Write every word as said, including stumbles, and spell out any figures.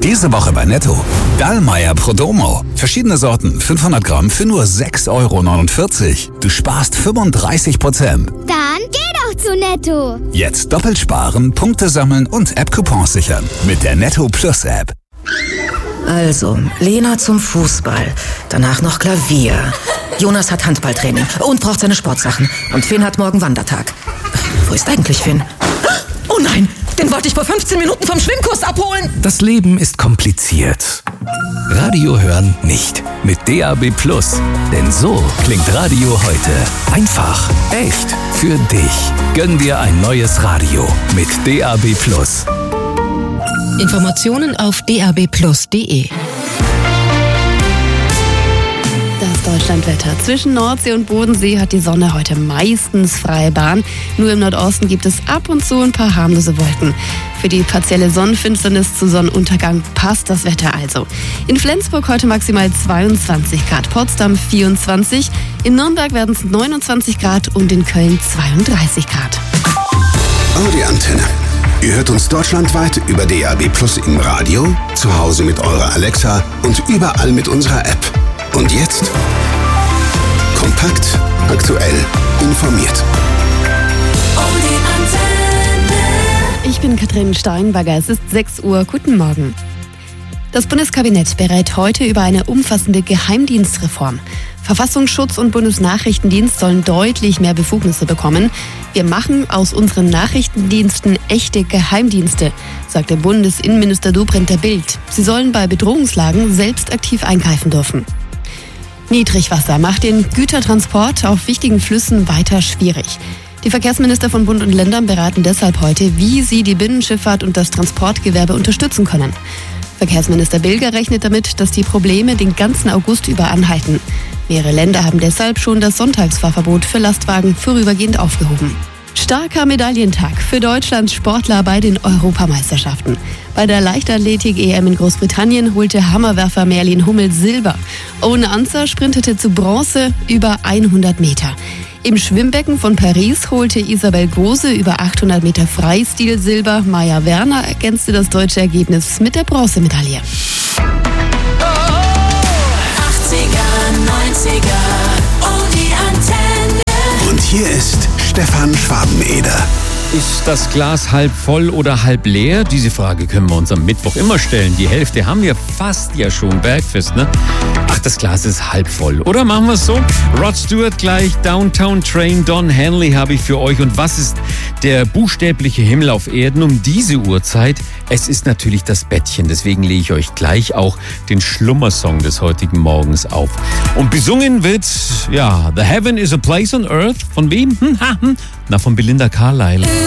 Diese Woche bei Netto. Dallmayr Prodomo. Verschiedene Sorten, fünfhundert Gramm für nur sechs Euro neunundvierzig. Du sparst fünfunddreißig Prozent. Dann geh doch zu Netto. Jetzt doppelt sparen, Punkte sammeln und App-Coupons sichern. Mit der Netto Plus App. Also, Lena zum Fußball. Danach noch Klavier. Jonas hat Handballtraining und braucht seine Sportsachen. Und Finn hat morgen Wandertag. Wo ist eigentlich Finn? Oh nein, den wollte ich vor fünfzehn Minuten vom Schwimmkurs abholen. Das Leben ist kompliziert. Radio hören nicht. Mit D A B Plus. Denn so klingt Radio heute. Einfach, echt, für dich. Gönn dir ein neues Radio mit D A B Plus. Informationen auf d a b plus punkt d e. Das Deutschlandwetter. Zwischen Nordsee und Bodensee hat die Sonne heute meistens freie Bahn. Nur im Nordosten gibt es ab und zu ein paar harmlose Wolken. Für die partielle Sonnenfinsternis zu Sonnenuntergang passt das Wetter also. In Flensburg heute maximal zweiundzwanzig Grad, Potsdam vierundzwanzig, in Nürnberg werden es neunundzwanzig Grad und in Köln zweiunddreißig Grad. Oh, die Antenne. Ihr hört uns deutschlandweit über D A B Plus im Radio, zu Hause mit eurer Alexa und überall mit unserer App. Und jetzt kompakt, aktuell, informiert. Ich bin Katrin Steinbagger, es ist sechs Uhr, guten Morgen. Das Bundeskabinett berät heute über eine umfassende Geheimdienstreform. Verfassungsschutz und Bundesnachrichtendienst sollen deutlich mehr Befugnisse bekommen. Wir machen aus unseren Nachrichtendiensten echte Geheimdienste, sagte Bundesinnenminister Dobrindt der Bild. Sie sollen bei Bedrohungslagen selbst aktiv eingreifen dürfen. Niedrigwasser macht den Gütertransport auf wichtigen Flüssen weiter schwierig. Die Verkehrsminister von Bund und Ländern beraten deshalb heute, wie sie die Binnenschifffahrt und das Transportgewerbe unterstützen können. Verkehrsminister Bilger rechnet damit, dass die Probleme den ganzen August über anhalten. Mehrere Länder haben deshalb schon das Sonntagsfahrverbot für Lastwagen vorübergehend aufgehoben. Starker Medaillentag für Deutschlands Sportler bei den Europameisterschaften. Bei der Leichtathletik-E M in Großbritannien holte Hammerwerfer Merlin Hummel Silber. Owen Ancer sprintete zu Bronze über hundert Meter. Im Schwimmbecken von Paris holte Isabel Große über achthundert Meter Freistil Silber. Maja Werner ergänzte das deutsche Ergebnis mit der Bronzemedaille. achtziger, neunziger, oh die Antenne. Und hier ist Stefan Schwabeneder. Ist das Glas halb voll oder halb leer? Diese Frage können wir uns am Mittwoch immer stellen. Die Hälfte haben wir fast ja schon Bergfest, ne? Ach, das Glas ist halb voll. Oder machen wir es so? Rod Stewart gleich, Downtown Train, Don Henley habe ich für euch. Und was ist der buchstäbliche Himmel auf Erden um diese Uhrzeit? Es ist natürlich das Bettchen. Deswegen lege ich euch gleich auch den Schlummersong des heutigen Morgens auf. Und besungen wird, ja, The Heaven is a Place on Earth. Von wem? Hm, ha, hm. Na, von Belinda Carlisle.